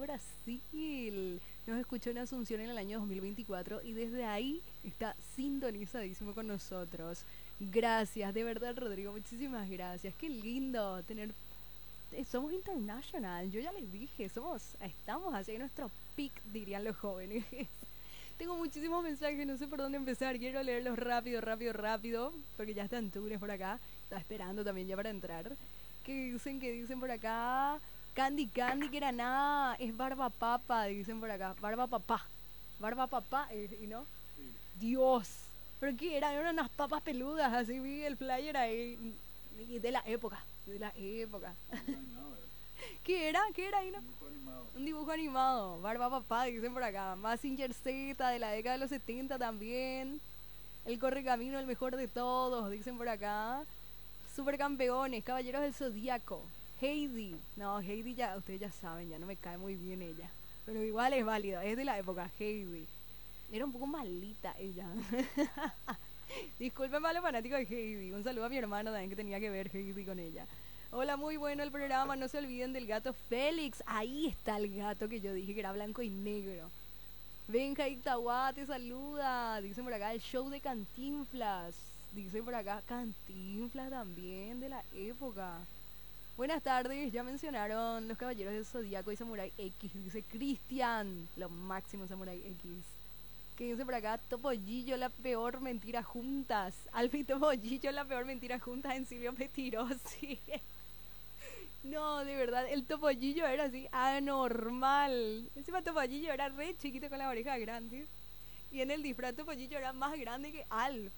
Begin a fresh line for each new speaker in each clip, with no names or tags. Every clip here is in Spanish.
Brasil. Nos escuchó en Asunción en el año 2024 y desde ahí está sintonizadísimo con nosotros. Gracias, de verdad, Rodrigo, muchísimas gracias. Qué lindo tener. Somos international, yo ya les dije, estamos hacia nuestro peak, dirían los jóvenes. Tengo muchísimos mensajes, no sé por dónde empezar. Quiero leerlos rápido, rápido, rápido, porque ya están Túnez por acá. Está esperando también ya para entrar. Que dicen por acá? Candy Candy, que era nada, es barba papa, dicen por acá. Barba papá. Barba papá, ¿y no? Dios. ¿Pero qué era? Eran unas papas peludas, así vi el flyer ahí. Y de la época, de la época. ¿Qué era? ¿Qué era ahí, no? Un dibujo animado. Barba papá, dicen por acá. Mazinger Z de la década de los 70 también. El Correcamino, el mejor de todos, dicen por acá. Supercampeones, Caballeros del Zodíaco. Heidi. No, Heidi ya, ustedes ya saben, ya no me cae muy bien ella. Pero igual es válido, es de la época, Heidi. Era un poco malita ella. Disculpen para los fanáticos de Heidi. Un saludo a mi hermano también que tenía que ver Heidi con ella. Hola, muy bueno el programa. No se olviden del gato Félix. Ahí está el gato que yo dije que era blanco y negro. Benja Ictahuá te saluda. Dicen por acá el show de Cantinflas. Dicen por acá Cantinflas también de la época. Buenas tardes, ya mencionaron los Caballeros del Zodíaco y Samurai X. Dice Cristian, lo máximo Samurai X. ¿Qué dice por acá? Topollillo, la peor mentira juntas. Alfie Topollillo, la peor mentira juntas en Silvio Petirosi. No, de verdad, el Topollillo era así anormal. Encima Topollillo era re chiquito con la oreja grande. Y en el disfraz Topollillo era más grande que Alf.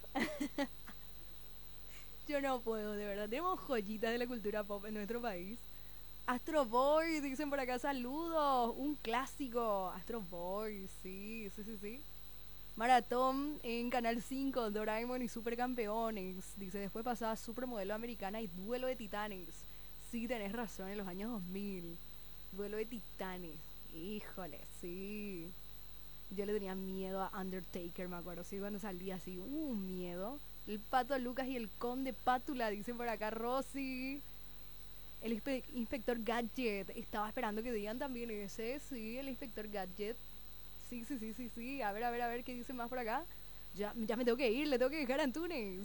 Yo no puedo, de verdad. Tenemos joyitas de la cultura pop en nuestro país. Astro Boy, dicen por acá, saludos. Un clásico. Astro Boy, sí, sí, sí, sí. Maratón en Canal 5, Doraemon y Supercampeones. Dice, después pasaba Supermodelo Americana y Duelo de Titanes. Sí, tenés razón, en los años 2000. Duelo de Titanes. Híjole, sí. Yo le tenía miedo a Undertaker, me acuerdo. Sí, cuando salía así, un miedo. El Pato Lucas y el Conde Pátula, dicen por acá, Rosy. El Inspector Gadget. Estaba esperando que digan también ese, sí, el Inspector Gadget. Sí, sí, sí, sí, sí. A ver, ¿qué dicen más por acá? Ya me tengo que ir, le tengo que dejar a Antunes.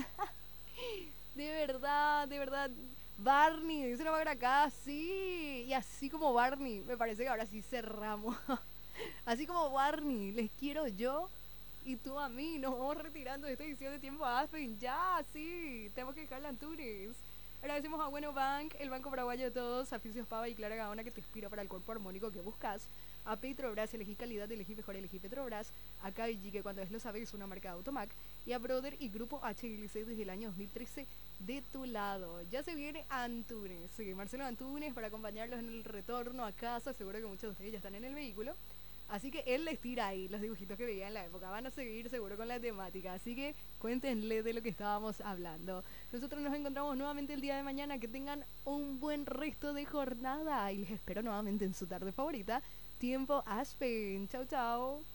De verdad, de verdad. Barney, dice por acá, sí. Y así como Barney, me parece que ahora sí cerramos. Así como Barney, les quiero yo y tú a mí. Nos vamos retirando de esta edición de Tiempo Aspen. Ya, sí, tenemos que dejarla a Antunes. Agradecemos a Bueno Bank, el banco paraguayo de todos, a Fisios Pava y Clara Gaona que te inspira para el cuerpo armónico que buscas. A Petrobras, elegí calidad, elegí mejor, elegí Petrobras. A KG, que cuando es lo sabes, una marca de Automac. Y a Brother y Grupo H desde el año 2013 de tu lado. Ya se viene Antunes. Sí, Marcelo Antunes para acompañarlos en el retorno a casa. Seguro que muchos de ustedes ya están en el vehículo. Así que él les tira ahí los dibujitos que veía en la época. Van a seguir seguro con la temática. Así que cuéntenle de lo que estábamos hablando. Nosotros nos encontramos nuevamente el día de mañana. Que tengan un buen resto de jornada. Y les espero nuevamente en su tarde favorita. Tiempo Aspen. Chau, chau.